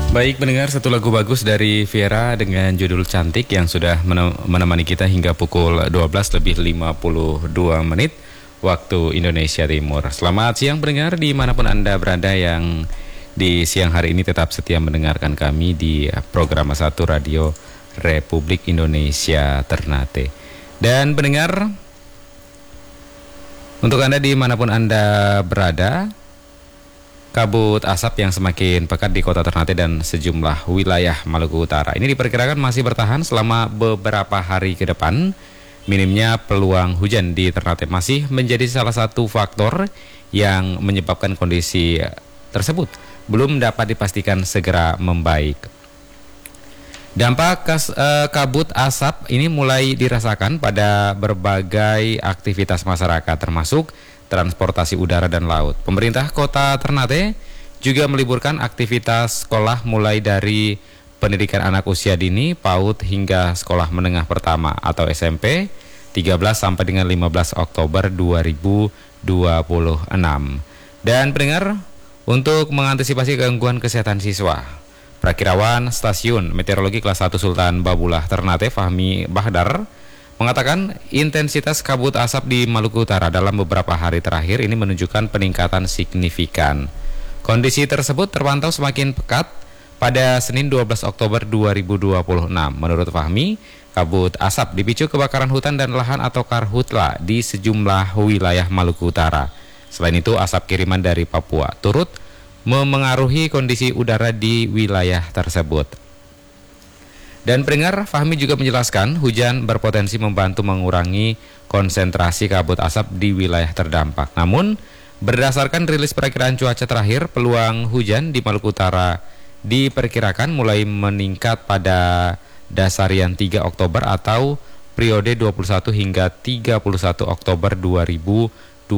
Baik pendengar, satu lagu bagus dari Viera dengan judul Cantik yang sudah menemani kita hingga pukul 12 lebih 52 menit waktu Indonesia Timur. Selamat siang pendengar dimanapun Anda berada yang di siang hari ini tetap setia mendengarkan kami di program 1 Radio Republik Indonesia Ternate. Dan pendengar, untuk Anda dimanapun Anda berada, kabut asap yang semakin pekat di kota Ternate dan sejumlah wilayah Maluku Utara ini diperkirakan masih bertahan selama beberapa hari ke depan. Minimnya peluang hujan di Ternate masih menjadi salah satu faktor yang menyebabkan kondisi tersebut belum dapat dipastikan segera membaik. Dampak kabut asap ini mulai dirasakan pada berbagai aktivitas masyarakat termasuk transportasi udara dan laut. Pemerintah Kota Ternate juga meliburkan aktivitas sekolah mulai dari pendidikan anak usia dini, PAUD hingga sekolah menengah pertama atau SMP 13 sampai dengan 15 Oktober 2026. Dan pendengar, untuk mengantisipasi gangguan kesehatan siswa, Prakirawan Stasiun Meteorologi Kelas 1 Sultan Babullah Ternate Fahmi Bahdar mengatakan intensitas kabut asap di Maluku Utara dalam beberapa hari terakhir ini menunjukkan peningkatan signifikan. Kondisi tersebut terpantau semakin pekat pada Senin 12 Oktober 2026. Menurut Fahmi, kabut asap dipicu kebakaran hutan dan lahan atau karhutla di sejumlah wilayah Maluku Utara. Selain itu, asap kiriman dari Papua turut memengaruhi kondisi udara di wilayah tersebut. Dan pendengar, Fahmi juga menjelaskan hujan berpotensi membantu mengurangi konsentrasi kabut asap di wilayah terdampak. Namun, berdasarkan rilis perakiraan cuaca terakhir, peluang hujan di Maluku Utara diperkirakan mulai meningkat pada dasarian 3 Oktober atau periode 21 hingga 31 Oktober 2026.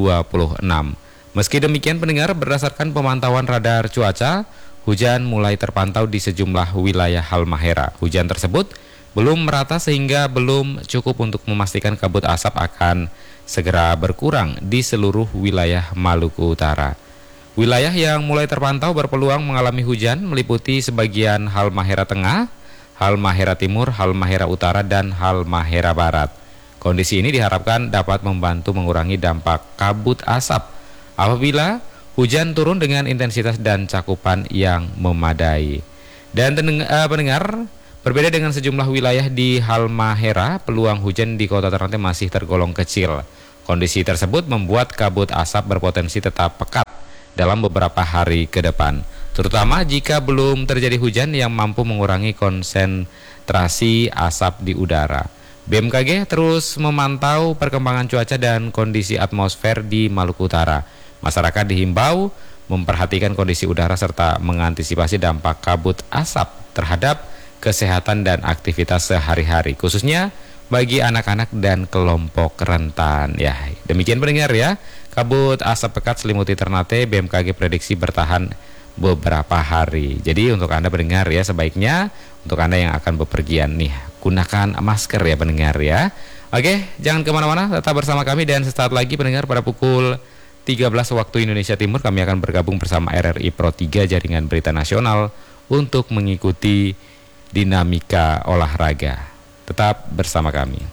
Meski demikian pendengar, berdasarkan pemantauan radar cuaca, hujan mulai terpantau di sejumlah wilayah Halmahera. Hujan tersebut belum merata sehingga belum cukup untuk memastikan kabut asap akan segera berkurang di seluruh wilayah Maluku Utara. Wilayah yang mulai terpantau berpeluang mengalami hujan meliputi sebagian Halmahera Tengah, Halmahera Timur, Halmahera Utara, dan Halmahera Barat. Kondisi ini diharapkan dapat membantu mengurangi dampak kabut asap apabila hujan turun dengan intensitas dan cakupan yang memadai. Dan pendengar, berbeda dengan sejumlah wilayah di Halmahera, peluang hujan di kota Ternate masih tergolong kecil. Kondisi tersebut membuat kabut asap berpotensi tetap pekat dalam beberapa hari ke depan, terutama jika belum terjadi hujan yang mampu mengurangi konsentrasi asap di udara. BMKG terus memantau perkembangan cuaca dan kondisi atmosfer di Maluku Utara. Masyarakat dihimbau memperhatikan kondisi udara serta mengantisipasi dampak kabut asap terhadap kesehatan dan aktivitas sehari-hari, khususnya bagi anak-anak dan kelompok rentan. Ya, demikian pendengar ya. Kabut asap pekat selimuti Ternate, BMKG prediksi bertahan beberapa hari. Jadi untuk Anda pendengar ya, sebaiknya untuk Anda yang akan bepergian nih, gunakan masker ya pendengar ya. Oke, jangan kemana-mana, tetap bersama kami dan sesaat lagi pendengar pada pukul 13 waktu Indonesia Timur kami akan bergabung bersama RRI Pro 3 Jaringan Berita Nasional untuk mengikuti dinamika olahraga. Tetap bersama kami.